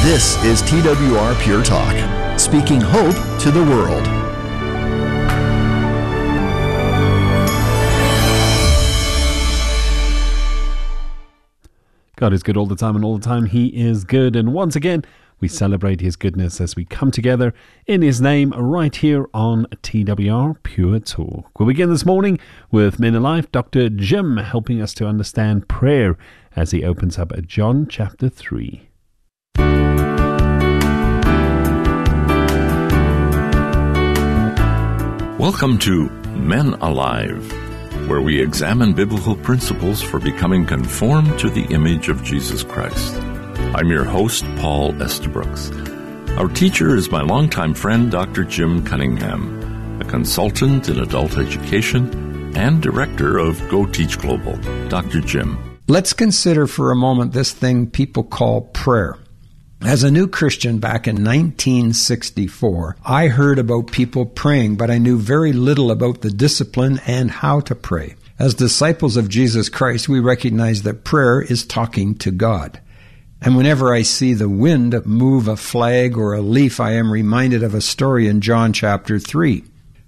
This is TWR Pure Talk, speaking hope to the world. God is good all the time, and all the time He is good. And once again, we celebrate His goodness as we come together in His name right here on TWR Pure Talk. We'll begin this morning with Men Alive, Dr. Jim, helping us to understand prayer as he opens up at John chapter 3. Welcome to Men Alive, where we examine biblical principles for becoming conformed to the image of Jesus Christ. I'm your host, Paul Estabrooks. Our teacher is my longtime friend, Dr. Jim Cunningham, a consultant in adult education and director of Go Teach Global. Dr. Jim. Let's consider for a moment this thing people call prayer. As a new Christian back in 1964, I heard about people praying, but I knew very little about the discipline and how to pray. As disciples of Jesus Christ, we recognize that prayer is talking to God. And whenever I see the wind move a flag or a leaf, I am reminded of a story in John chapter 3. It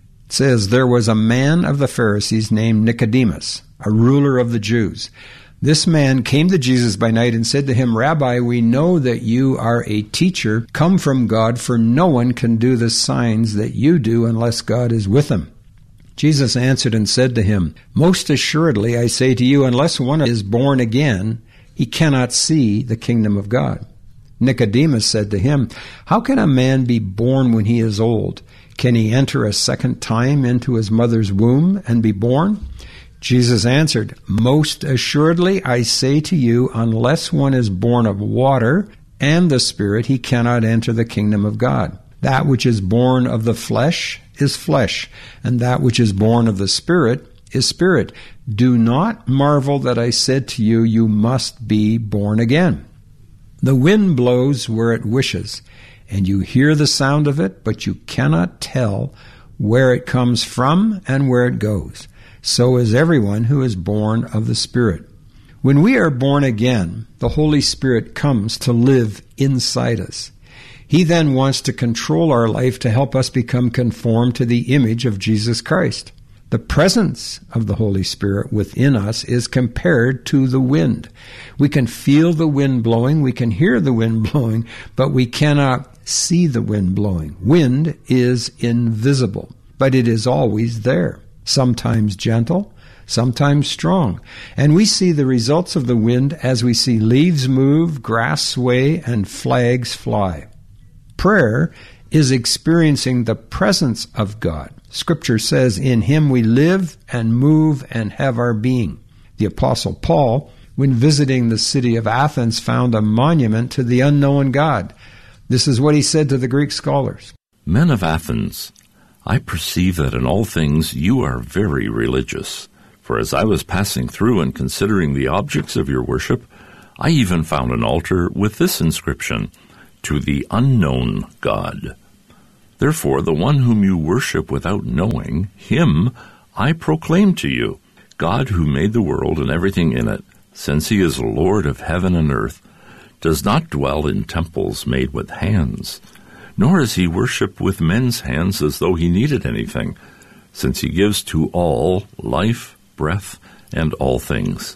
says, "There was a man of the Pharisees named Nicodemus, a ruler of the Jews. This man came to Jesus by night and said to him, 'Rabbi, we know that you are a teacher come from God, for no one can do the signs that you do unless God is with him.' Jesus answered and said to him, 'Most assuredly I say to you, unless one is born again, he cannot see the kingdom of God.' Nicodemus said to him, 'How can a man be born when he is old? Can he enter a second time into his mother's womb and be born?' Jesus answered, 'Most assuredly I say to you, unless one is born of water and the Spirit, he cannot enter the kingdom of God. That which is born of the flesh is flesh, and that which is born of the Spirit is spirit. Do not marvel that I said to you, you must be born again. The wind blows where it wishes, and you hear the sound of it, but you cannot tell where it comes from and where it goes. So is everyone who is born of the Spirit.' When we are born again, the Holy Spirit comes to live inside us. He then wants to control our life to help us become conformed to the image of Jesus Christ. The presence of the Holy Spirit within us is compared to the wind. We can feel the wind blowing, we can hear the wind blowing, but we cannot see the wind blowing. Wind is invisible, but it is always there. Sometimes gentle, sometimes strong. And we see the results of the wind as we see leaves move, grass sway, and flags fly. Prayer is experiencing the presence of God. Scripture says, "In Him we live and move and have our being." The Apostle Paul, when visiting the city of Athens, found a monument to the unknown God. This is what he said to the Greek scholars. Men of Athens, I perceive that in all things you are very religious. For as I was passing through and considering the objects of your worship, I even found an altar with this inscription, "To the unknown God." Therefore, the one whom you worship without knowing, him I proclaim to you, God who made the world and everything in it, since he is Lord of heaven and earth, does not dwell in temples made with hands, nor is he worshipped with men's hands as though he needed anything, since he gives to all life, breath, and all things.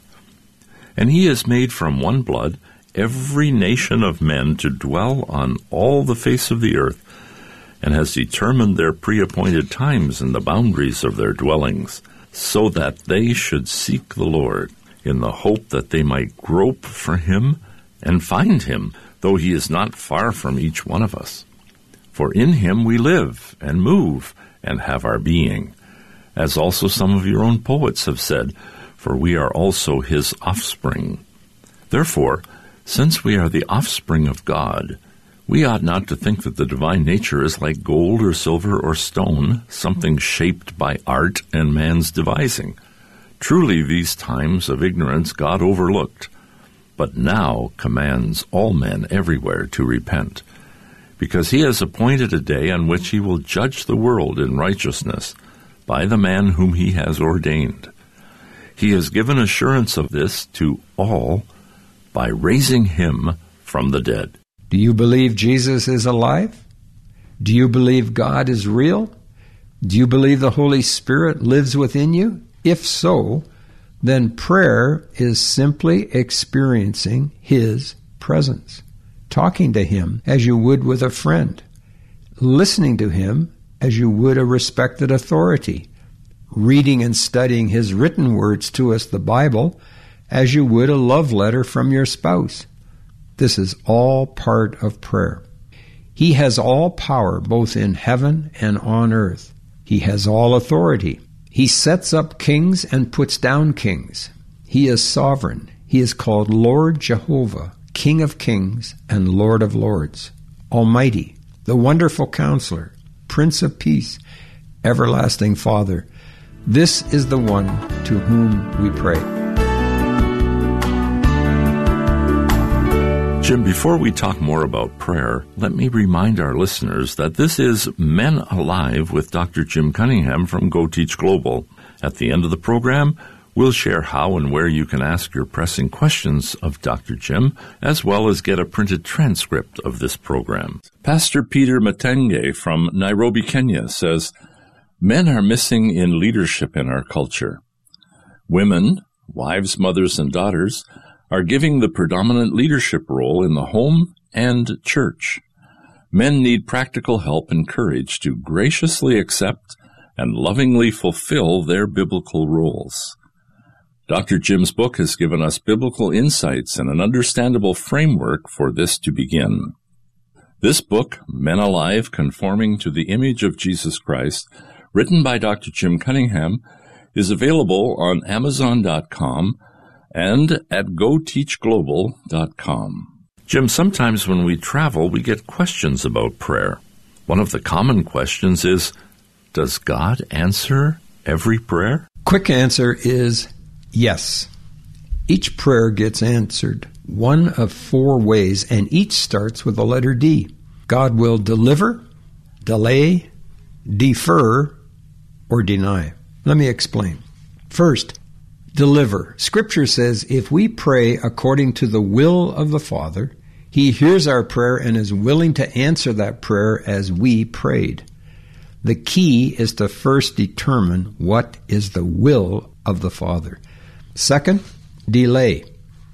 And he has made from one blood every nation of men to dwell on all the face of the earth, and has determined their pre-appointed times and the boundaries of their dwellings, so that they should seek the Lord, in the hope that they might grope for him and find him, though he is not far from each one of us. For in him we live and move and have our being, as also some of your own poets have said, for we are also his offspring. Therefore, since we are the offspring of God, we ought not to think that the divine nature is like gold or silver or stone, something shaped by art and man's devising. Truly these times of ignorance God overlooked, but now commands all men everywhere to repent, because he has appointed a day on which he will judge the world in righteousness by the man whom he has ordained. He has given assurance of this to all by raising him from the dead. Do you believe Jesus is alive? Do you believe God is real? Do you believe the Holy Spirit lives within you? If so, then prayer is simply experiencing His presence, talking to Him as you would with a friend, listening to Him as you would a respected authority, reading and studying His written words to us, the Bible, as you would a love letter from your spouse. This is all part of prayer. He has all power both in heaven and on earth. He has all authority. He sets up kings and puts down kings. He is sovereign. He is called Lord Jehovah, King of kings and Lord of lords, Almighty, the Wonderful Counselor, Prince of Peace, Everlasting Father. This is the one to whom we pray. Jim, before we talk more about prayer, let me remind our listeners that this is Men Alive with Dr. Jim Cunningham from Go Teach Global. At the end of the program, we'll share how and where you can ask your pressing questions of Dr. Jim, as well as get a printed transcript of this program. Pastor Peter Matenge from Nairobi, Kenya says, men are missing in leadership in our culture. Women, wives, mothers, and daughters, are giving the predominant leadership role in the home and church. Men need practical help and courage to graciously accept and lovingly fulfill their biblical roles. Dr. Jim's book has given us biblical insights and an understandable framework for this to begin. This book, Men Alive, Conforming to the Image of Jesus Christ, written by Dr. Jim Cunningham, is available on Amazon.com and at GoTeachGlobal.com. Jim, sometimes when we travel, we get questions about prayer. One of the common questions is, does God answer every prayer? Quick answer is yes. Each prayer gets answered one of 4 ways, and each starts with the letter D. God will deliver, delay, defer, or deny. Let me explain. First, deliver. Scripture says if we pray according to the will of the Father, He hears our prayer and is willing to answer that prayer as we prayed. The key is to first determine what is the will of the Father. Second, delay.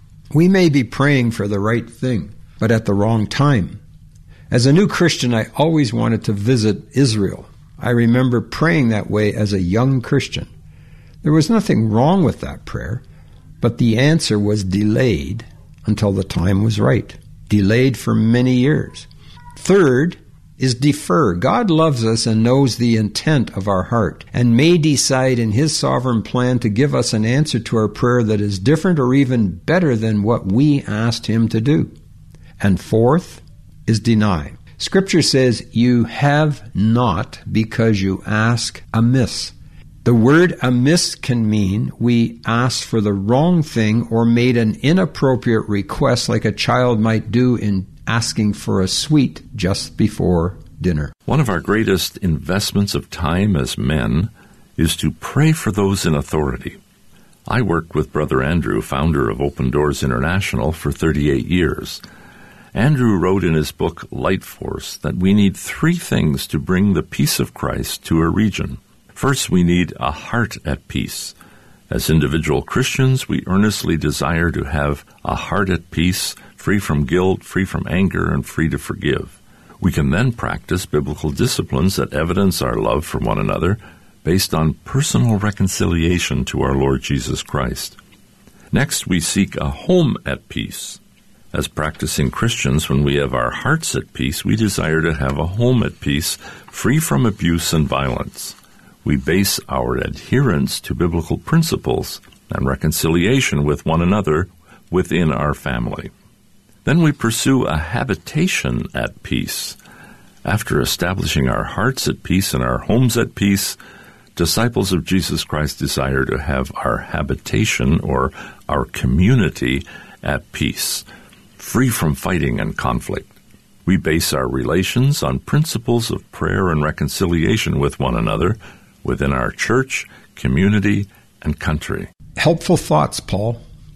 We may be praying for the right thing, but at the wrong time. As a new Christian, I always wanted to visit Israel. I remember praying that way as a young Christian. There was nothing wrong with that prayer, but the answer was delayed until the time was right. Delayed for many years. Third is defer. God loves us and knows the intent of our heart and may decide in His sovereign plan to give us an answer to our prayer that is different or even better than what we asked Him to do. And fourth is deny. Scripture says, you have not because you ask amiss. The word amiss can mean we asked for the wrong thing or made an inappropriate request like a child might do in asking for a sweet just before dinner. One of our greatest investments of time as men is to pray for those in authority. I worked with Brother Andrew, founder of Open Doors International, for 38 years. Andrew wrote in his book, Light Force, that we need 3 things to bring the peace of Christ to a region. First, we need a heart at peace. As individual Christians, we earnestly desire to have a heart at peace, free from guilt, free from anger, and free to forgive. We can then practice biblical disciplines that evidence our love for one another based on personal reconciliation to our Lord Jesus Christ. Next, we seek a home at peace. As practicing Christians, when we have our hearts at peace, we desire to have a home at peace, free from abuse and violence. We base our adherence to biblical principles and reconciliation with one another within our family. Then we pursue a habitation at peace. After establishing our hearts at peace and our homes at peace, disciples of Jesus Christ desire to have our habitation or our community at peace, free from fighting and conflict. We base our relations on principles of prayer and reconciliation with one another within our church, community, and country. Helpful thoughts, Paul.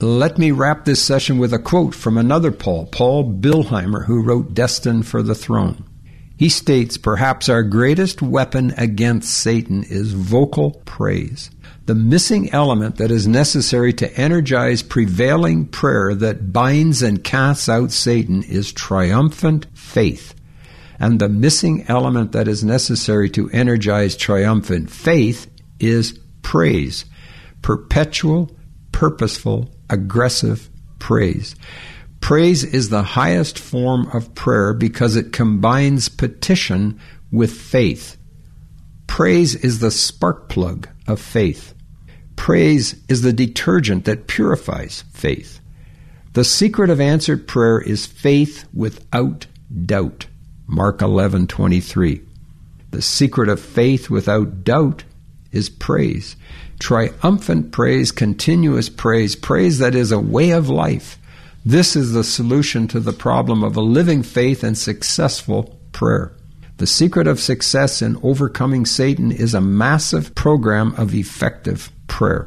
Let me wrap this session with a quote from another Paul Bilheimer, who wrote Destined for the Throne. He states, "Perhaps our greatest weapon against Satan is vocal praise, the missing element that is necessary to energize prevailing prayer that binds and casts out Satan is triumphant faith. And the missing element that is necessary to energize triumphant faith is praise, perpetual, purposeful, aggressive praise. Praise is the highest form of prayer because it combines petition with faith. Praise is the spark plug of faith. Praise is the detergent that purifies faith. The secret of answered prayer is faith without doubt. Mark 11:23. The secret of faith without doubt is praise. Triumphant praise, continuous praise, praise that is a way of life. This is the solution to the problem of a living faith and successful prayer. The secret of success in overcoming Satan is a massive program of effective prayer.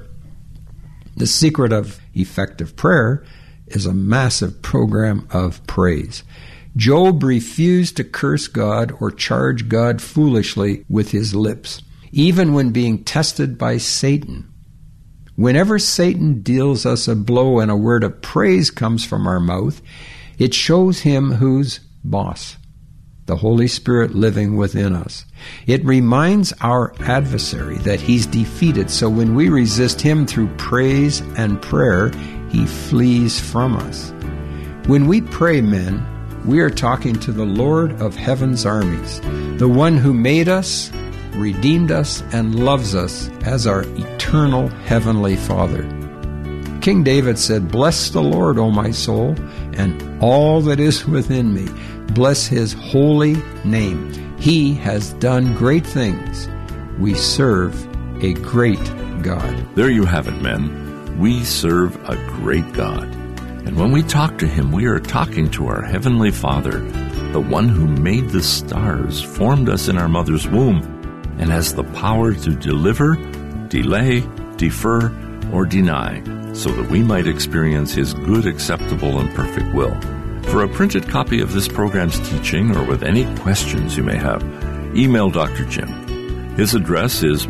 The secret of effective prayer is a massive program of praise. Job refused to curse God or charge God foolishly with his lips, even when being tested by Satan. Whenever Satan deals us a blow and a word of praise comes from our mouth, it shows him who's boss, the Holy Spirit living within us. It reminds our adversary that he's defeated, so when we resist him through praise and prayer, he flees from us. When we pray, men, we are talking to the Lord of heaven's armies, the one who made us, redeemed us, and loves us as our eternal heavenly Father. King David said, "Bless the Lord, O my soul, and all that is within me. Bless his holy name. He has done great things. We serve a great God." There you have it, men. We serve a great God. And when we talk to him, we are talking to our Heavenly Father, the one who made the stars, formed us in our mother's womb, and has the power to deliver, delay, defer, or deny, so that we might experience his good, acceptable, and perfect will. For a printed copy of this program's teaching, or with any questions you may have, email Dr. Jim. His address is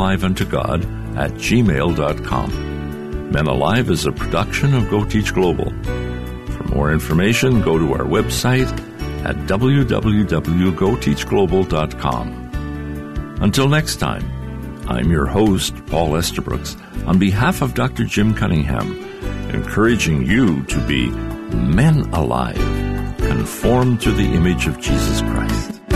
menaliveuntogod@gmail.com. Men Alive is a production of Go Teach Global. For more information, go to our website at www.goteachglobal.com. Until next time, I'm your host, Paul Estabrooks, on behalf of Dr. Jim Cunningham, encouraging you to be men alive, conformed to the image of Jesus Christ.